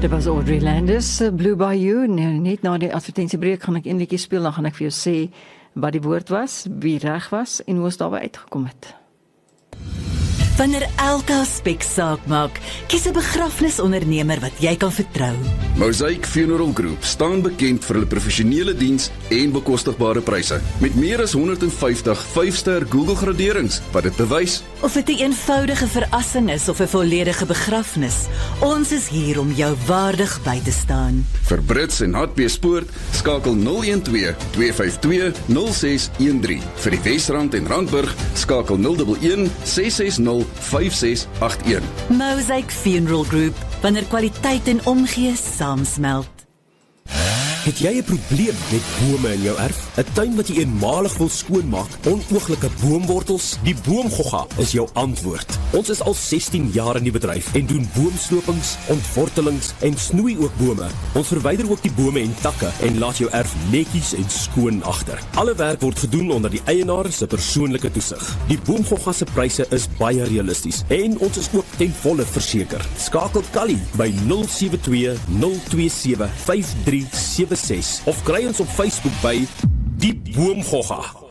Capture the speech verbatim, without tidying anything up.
Dit was Audrey Landis, Blue Bayou. Nou, net na die advertentiebreek gaan ek een liedjie speel, dan gaan ek vir jou sê wat die woord was, wie reg was en hoe ons daarby uitgekom het. Wanneer elke aspek saak maak, kies 'n begrafnisondernemer wat jy kan vertrou. Mosaic Funeral Group staan bekend vir hulle professionele diens en bekostigbare pryse. Met meer as honderdvyftig vyf-ster Google graderings wat dit bewys. Of dit 'n eenvoudige verrassing is of 'n volledige begrafnis, ons is hier om jou waardig by te staan. Vir Brits en Hartbeespoort, skakel nul een twee, twee vyf twee, nul ses een drie. Vir die Wesrand en Randburg, skakel nul een een, ses ses nul, vyf ses agt een. Mosaic Funeral Group, wanneer kwaliteit en omgee saamsmelt. Het jy 'n probleem met bome in jou erf? 'n Tuin wat jy eenmalig wil skoonmaak, onooglike boomwortels? Die Boomgogga is jou antwoord. Ons is al sestien jaar in die bedryf en doen boomslopings, ontwortelings en snoei ook bome. Ons verwyder ook die bome en takke en laat jou erf netjies en skoon agter. Alle werk word gedoen onder die eienaar se persoonlike toesig. Die Boomgogga se pryse is baie realisties en ons is ook ten volle verseker. Skakel Callie by nul sewe twee, nul twee sewe, vyf drie sewe ses of kry ons op Facebook by Die Boomgogga.